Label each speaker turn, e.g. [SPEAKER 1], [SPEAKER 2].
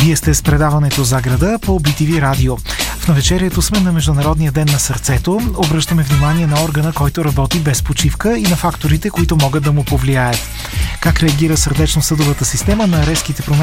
[SPEAKER 1] Вие сте с предаването за града по BTV Радио. В навечерието сме на Международния ден на сърцето. Обръщаме внимание на органа, който работи без почивка и на факторите, които могат да му повлияят. Как реагира сърдечно-съдовата система на резките промени